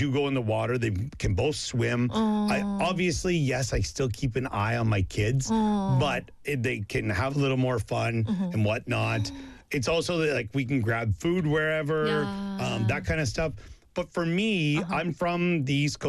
do go in the water. They can both swim. Yes, I still keep an eye on my kids, but they can have a little more fun and whatnot. It's also that, like, we can grab food wherever, that kind of stuff. But for me, I'm from the East Coast.